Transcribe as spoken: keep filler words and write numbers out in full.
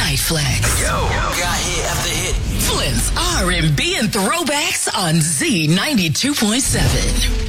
Night Flex. Yo, got hit after hit. Flint's R and B and throwbacks on Z ninety-two point seven.